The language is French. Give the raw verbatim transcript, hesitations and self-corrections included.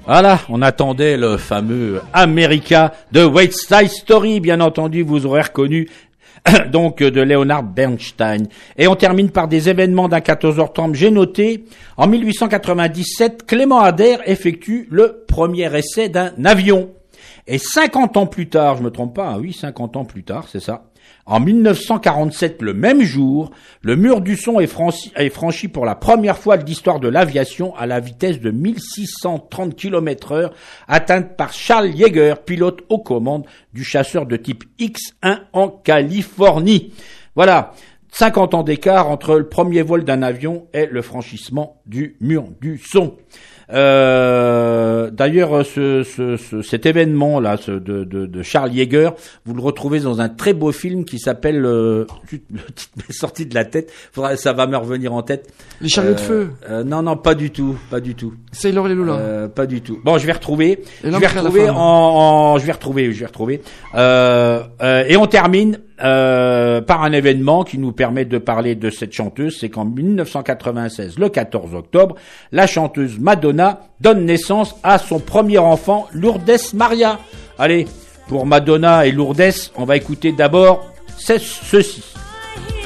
Voilà, on attendait le fameux America de West Side Story, bien entendu, vous aurez reconnu, donc de Leonard Bernstein. Et on termine par des événements d'un quatorze octobre, j'ai noté, en mille huit cent quatre-vingt-dix-sept, Clément Ader effectue le premier essai d'un avion. Et cinquante ans plus tard, je me trompe pas, hein, oui, cinquante ans plus tard, c'est ça. En mille neuf cent quarante-sept, le même jour, le mur du son est franchi, est franchi pour la première fois de l'histoire de l'aviation à la vitesse de mille six cent trente kilomètres heure, atteinte par Charles Yeager, pilote aux commandes du chasseur de type X un en Californie. Voilà, cinquante ans d'écart entre le premier vol d'un avion et le franchissement du mur du son. Euh, d'ailleurs, ce, ce, ce, cet événement-là ce, de, de, de Charles Yeager, vous le retrouvez dans un très beau film qui s'appelle, euh, le titre m'est sorti de la tête, faudra, ça va me revenir en tête. Les chariots euh, de feu. Euh, non, non, pas du tout, pas du tout. Sailor et Lula. Euh, pas du tout. Bon, je vais retrouver. Et je vais retrouver en, en, je vais retrouver, je vais retrouver. Euh, euh, et on termine euh, par un événement qui nous permet de parler de cette chanteuse. C'est qu'en mille neuf cent quatre-vingt-seize, le quatorze octobre, la chanteuse Madonna donne naissance à son premier enfant, Lourdes Maria. Allez, pour Madonna et Lourdes, on va écouter d'abord ceci.